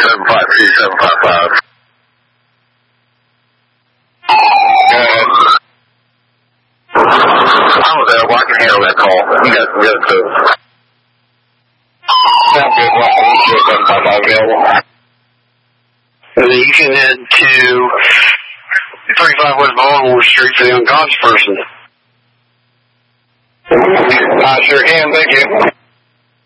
753-755. Go ahead. I was there. Well, I can handle that call. You guys can go too. Sounds good. 755 available. And then you can head to 35 West Baltimore Street for the unconscious person. I sure can. Thank you.